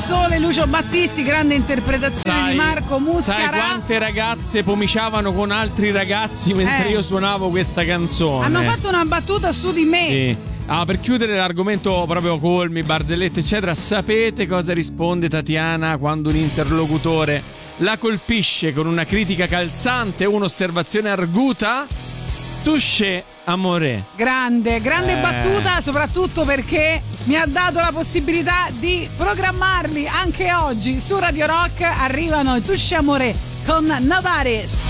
Sole, Lucio Battisti, grande interpretazione di Marco Muscara. Sai quante ragazze pomiciavano con altri ragazzi mentre io suonavo questa canzone? Hanno fatto una battuta su di me. Sì. Per chiudere l'argomento proprio colmi, barzellette eccetera, sapete cosa risponde Tatiana quando un interlocutore la colpisce con una critica calzante o un'osservazione arguta? Touché amore. Grande battuta, soprattutto perché mi ha dato la possibilità di programmarli anche oggi su Radio Rock. Arrivano i Touché amore con Navares.